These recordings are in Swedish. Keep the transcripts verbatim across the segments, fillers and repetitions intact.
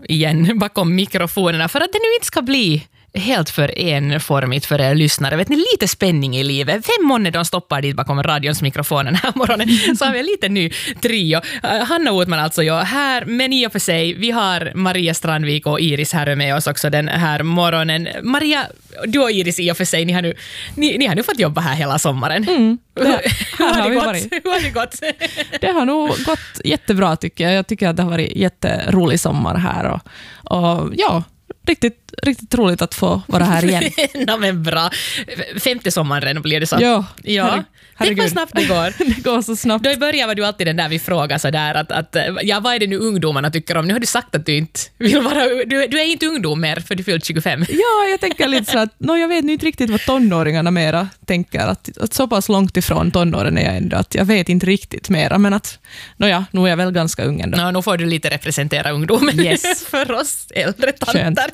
igen bakom mikrofonerna för att det nu inte ska bli helt för enformigt för er lyssnare. Vet ni, lite spänning i livet. Vem månne de stoppar dit bakom radions mikrofonen här morgonen. Så har vi en liten ny trio. Hanna Otman alltså jag här, men i och för sig, vi har Maria Strandvik och Iris här med oss också den här morgonen. Maria, du och Iris i och för sig, ni har nu, ni, ni har nu fått jobba här hela sommaren. Mm, det, hur, har har det varit. hur har det gått? Det har nog gått jättebra tycker jag. Jag tycker att det har varit jätterolig sommar här och, och ja, Riktigt, riktigt roligt att få vara här igen. Ja, men bra. Femte sommaren blir det så. Ja, ja. Tänk vad snabbt det går. Det går så snabbt. Då i början var du alltid den där vi frågar så där att, att ja, vad är det nu ungdomarna tycker om? Nu har du sagt att du inte vill vara, du, du är inte ungdom mer för du fyllt tjugofem. Ja, jag tänker lite så att, no, jag vet inte riktigt vad tonåringarna mera tänker. Att, att så pass långt ifrån tonåren är jag ändå att jag vet inte riktigt mera. Men att, no ja, nu är jag väl ganska ung ändå. Ja, nu får du lite representera ungdomen yes. för oss äldre tanter.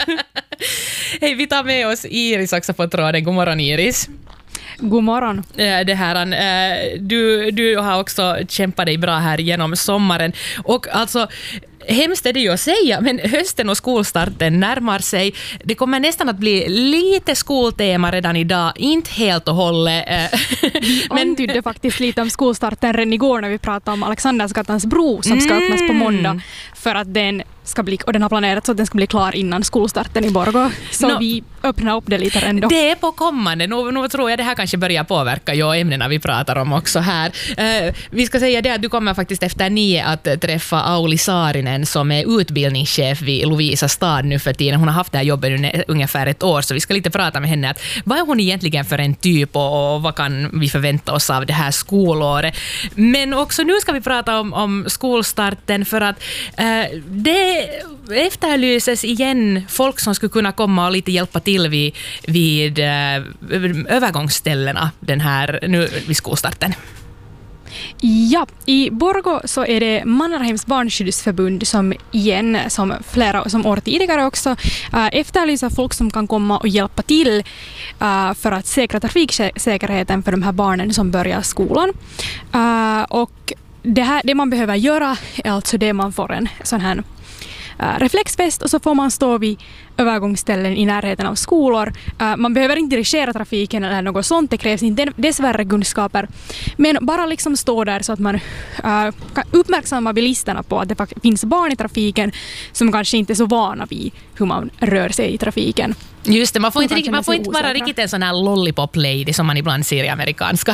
Hej, vi tar med oss Iris också på tråden. God morgon, Iris. God morgon. Det här, du, du har också kämpat dig bra här genom sommaren. Och alltså, hemskt är det ju att säga, men hösten och skolstarten närmar sig. Det kommer nästan att bli lite skoltema redan idag. Inte helt och hållet. Vi men antydde faktiskt lite om skolstarten redan igår när vi pratade om Alexandersgatans bro som ska öppnas på måndag. För att den ska bli, och den har planerat så att den ska bli klar innan skolstarten i Borgå. Så no, vi öppnar upp det lite ändå. Det är på kommande. Nu, nu tror jag det här kanske börjar påverka ju ämnena vi pratar om också här. Uh, vi ska säga det att du kommer faktiskt efter nio att träffa Auli Saarinen som är utbildningschef vid Lovisa stad nu för tiden. Hon har haft det här jobbet nu ungefär ett år så vi ska lite prata med henne. Att vad är hon egentligen för en typ och, och vad kan vi förvänta oss av det här skolåret? Men också nu ska vi prata om, om skolstarten för att uh, det efterlyses igen folk som skulle kunna komma och lite hjälpa till vid, vid äh, övergångsställena den här, nu vid skolstarten. Ja, i Borgå så är det Mannerheims barnskyddsförbund som igen, som flera som år tidigare också, äh, efterlyser folk som kan komma och hjälpa till äh, för att säkra trafiksäkerheten för de här barnen som börjar skolan. Äh, och det, här, det man behöver göra är alltså det man får en sån här reflexfest och så får man stå vid övergångsställen i närheten av skolor. Uh, man behöver inte dirigera trafiken eller något sånt, det krävs inte dessvärre kunskaper. Men bara liksom stå där så att man uh, kan uppmärksamma bilisterna på att det finns barn i trafiken som kanske inte är så vana vid hur man rör sig i trafiken. Just det, man får, inte, riktigt, man får inte vara riktigt en sån här lollipop lady som man ibland ser i amerikanska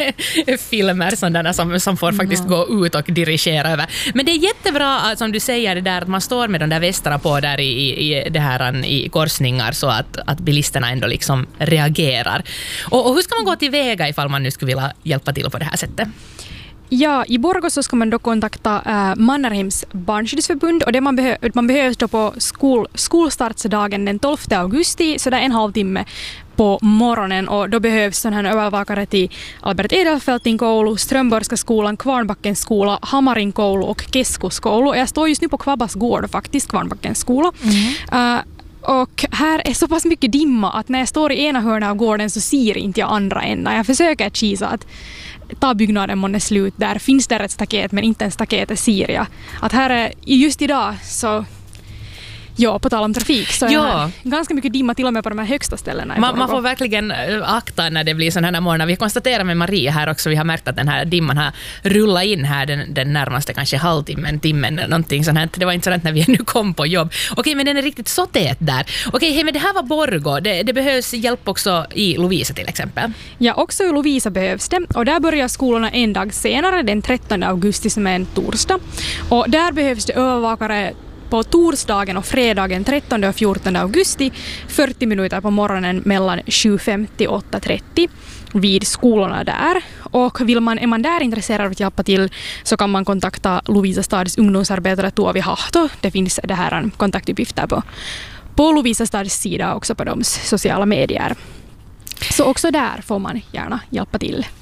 filmer sådana som, som får faktiskt mm. gå ut och dirigera över. Men det är jättebra som du säger det där att man står med de där västarna på där i, i, det här, i korsningar så att, att bilisterna ändå liksom reagerar. Och, och hur ska man gå tillväga ifall man nu skulle vilja hjälpa till på det här sättet? Ja, i Borgå så ska man då kontakta äh, Mannerheims barnskyddsförbund och det man, behö- man behövs då på skol- skolstartsdagen den tolfte augusti så det är en halvtimme på morgonen och då behövs sån här övervakare till Albert Edelfeltin koulu, Strömborgska skolan, Kvarnbackens skola, Hamarin koulu och Keskos skoulu. Jag står just nu på Kvabbas gård faktiskt, Kvarnbackens skola. Mm. Uh, Och här är så pass mycket dimma att när jag står i ena hörnan av gården så ser inte jag andra ända. Jag försöker kisa att ta byggnaden månne slut. Där finns det ett staket men inte en staket ser jag. Att här är just idag så... Ja, på tal om trafik så är ja. det ganska mycket dimma till och med på de här högsta ställena. Man, man får verkligen akta när det blir sån här morgon. Vi konstaterar med Maria här också, vi har märkt att den här dimman har rullat in här den, den närmaste kanske halvtimmen, timmen, någonting sånt här. Det var inte sådant när vi nu kom på jobb. Okej, men den är riktigt så tät där. Okej, hej, men det här var Borgå. Det, det behövs hjälp också i Lovisa till exempel. Ja, också i Lovisa behövs det. Och där börjar skolorna en dag senare, den trettonde augusti som är en torsdag. Och där behövs det övervakare på torsdagen och fredagen trettonde och fjortonde augusti fyrtio minuter på morgonen mellan sju femtio och åtta trettio vid skolorna där. Och vill man, är man där intresserad av att hjälpa till så kan man kontakta Lovisa stads ungdomsarbetare Tuovi Hahto. Det finns det här kontaktuppgifter på, på Lovisa stads sida också på de sociala medier. Så också där får man gärna hjälpa till.